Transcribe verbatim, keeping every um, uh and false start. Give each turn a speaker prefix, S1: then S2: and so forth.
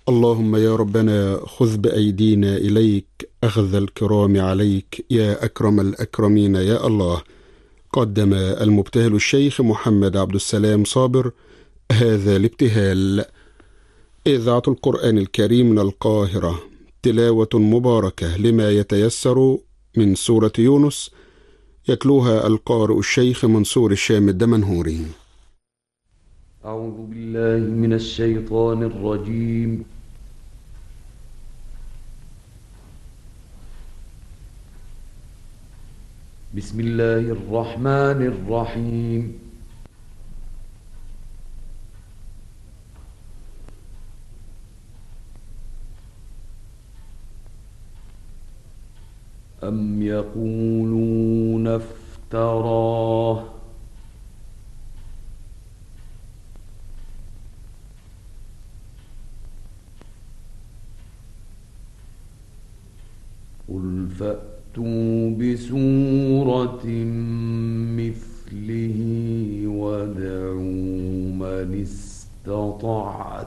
S1: اللهم يا ربنا خذ بأيدينا إليك أخذ الكرام عليك يا أكرم الأكرمين يا الله. قدم المبتهل الشيخ محمد عبد السلام صابر هذا الابتهال. إذاعة القرآن الكريم من القاهرة، تلاوة مباركة لما يتيسر من سورة يونس، يتلوها القارئ الشيخ منصور الشام الدمنهوري.
S2: أعوذ بالله من الشيطان الرجيم. بسم الله الرحمن الرحيم. أم يقولون افتراه قل فأتوا بسورة مثله وادعوا من استطعتم